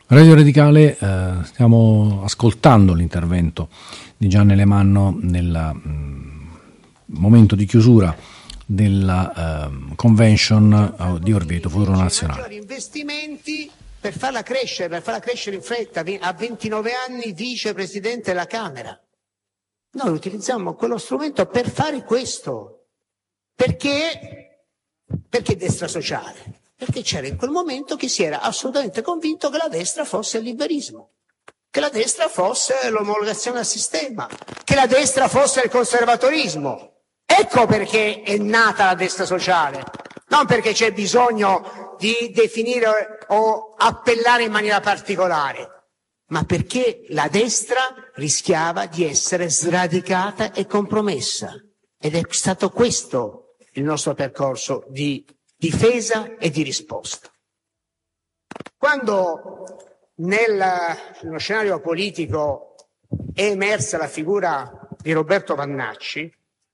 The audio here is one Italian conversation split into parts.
Radio Radicale, stiamo ascoltando l'intervento di Gianni Alemanno nel momento di chiusura della convention di Orvieto Futuro Nazionale. Investimenti per farla crescere in fretta. A 29 anni vicepresidente della Camera. Noi utilizziamo quello strumento per fare questo. Perché destra sociale? Perché c'era in quel momento chi si era assolutamente convinto che la destra fosse il liberismo, che la destra fosse l'omologazione al sistema, che la destra fosse il conservatorismo. Ecco perché è nata la destra sociale, non perché c'è bisogno di definire o appellare in maniera particolare, ma perché la destra rischiava di essere sradicata e compromessa. Ed è stato questo il nostro percorso di difesa e di risposta. Quando nello scenario politico è emersa la figura di Roberto Vannacci,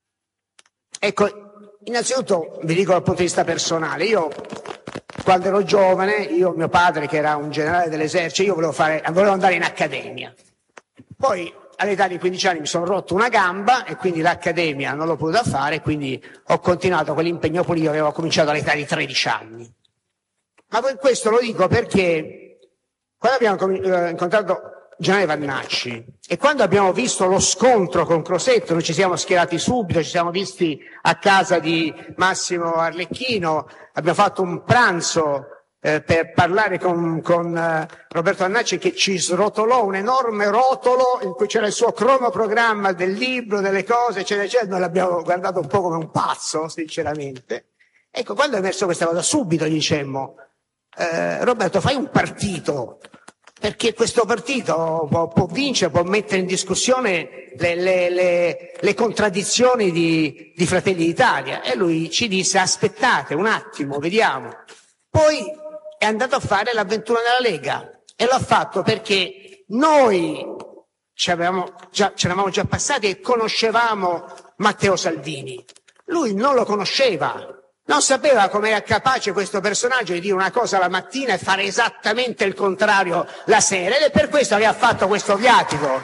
ecco, innanzitutto vi dico dal punto di vista personale, io quando ero giovane, mio padre che era un generale dell'esercito, io volevo andare in accademia. Poi all'età di 15 anni mi sono rotto una gamba e quindi l'accademia non l'ho potuta fare, quindi ho continuato quell'impegno politico che avevo cominciato all'età di 13 anni. Ma questo lo dico perché quando abbiamo incontrato Gianni Vannacci e quando abbiamo visto lo scontro con Crosetto, noi ci siamo schierati subito, ci siamo visti a casa di Massimo Arlecchino, abbiamo fatto un pranzo per parlare con Roberto Vannacci, che ci srotolò un enorme rotolo in cui c'era il suo cronoprogramma del libro, delle cose, eccetera, eccetera. Noi l'abbiamo guardato un po' come un pazzo, sinceramente. Ecco, quando è emerso questa cosa, subito gli dicemmo, Roberto, fai un partito, perché questo partito può vincere, può mettere in discussione le contraddizioni di Fratelli d'Italia. E lui ci disse, aspettate un attimo, vediamo. Poi è andato a fare l'avventura nella Lega e l'ha fatto perché noi ci eravamo già passati e conoscevamo Matteo Salvini. Lui non lo conosceva, non sapeva come era capace questo personaggio di dire una cosa la mattina e fare esattamente il contrario la sera, ed è per questo che ha fatto questo viatico.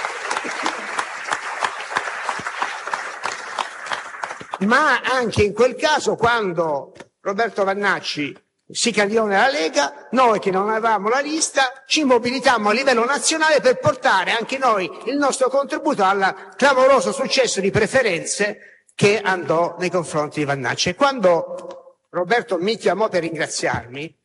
Ma anche in quel caso, quando Roberto Vannacci si candidò nella Lega, noi che non avevamo la lista ci mobilitammo a livello nazionale per portare anche noi il nostro contributo al clamoroso successo di preferenze che andò nei confronti di Vannacci. E quando Roberto mi chiamò per ringraziarmi,